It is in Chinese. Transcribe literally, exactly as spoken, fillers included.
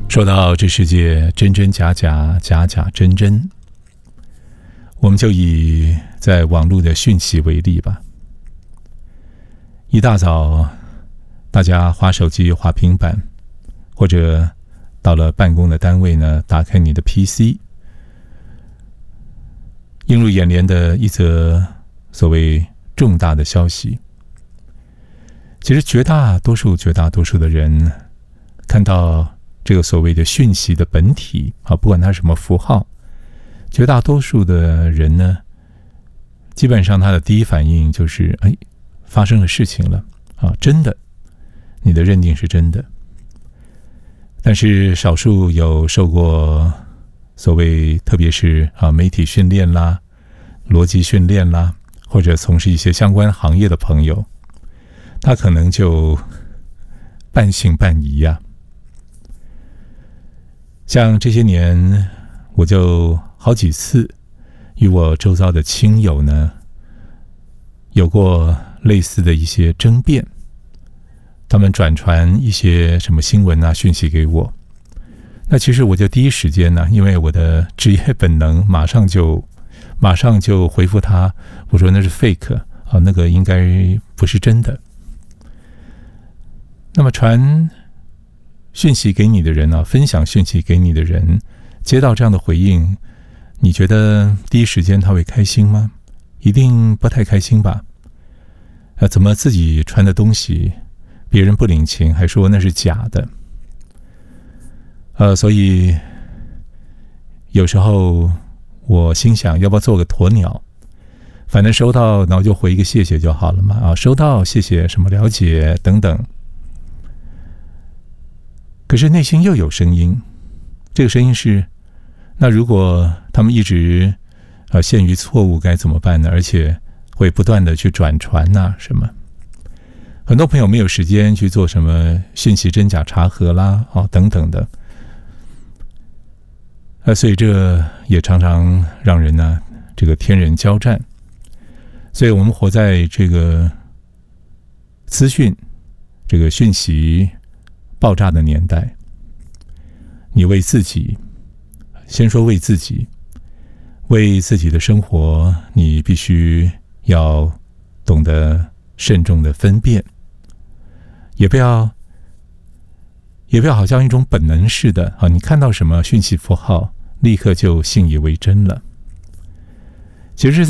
说到这世界真真假假，假假真真，我们就以在网络的讯息为例吧。一大早，大家滑手机、滑平板，或者到了办公的单位呢，打开你的 P C， 映入眼帘的一则所谓重大的消息。其实绝大多数、绝大多数的人看到这个所谓的讯息的本体啊，不管它是什么符号，绝大多数的人呢，基本上他的第一反应就是：哎，发生了事情了啊，真的，你的认定是真的。但是少数有受过所谓，特别是啊媒体训练啦、逻辑训练啦，或者从事一些相关行业的朋友，他可能就半信半疑呀、啊。像这些年，我就好几次与我周遭的亲友呢，有过类似的一些争辩。他们转传一些什么新闻啊、讯息给我，那其实我就第一时间呢，因为我的职业本能，马上就马上就回复他，我说那是 fake 啊，那个应该不是真的。那么传讯息给你的人啊，分享讯息给你的人，接到这样的回应，你觉得第一时间他会开心吗？一定不太开心吧？呃，怎么自己传的东西，别人不领情，还说那是假的？呃，所以有时候我心想，要不要做个鸵鸟？反正收到，然后就回一个谢谢就好了嘛。啊，收到，谢谢，什么了解等等。可是内心又有声音，这个声音是：那如果他们一直呃陷于错误，该怎么办呢？而且会不断的去转传呐、啊，什么？很多朋友没有时间去做什么讯息真假查核啦，哦等等的，呃，所以这也常常让人呢这个天人交战。所以我们活在这个资讯、这个讯息爆炸的年代，你为自己，先说为自己，为自己的生活，你必须要懂得慎重的分辨，也不要，也不要好像一种本能似的啊，你看到什么讯息符号，立刻就信以为真了。其实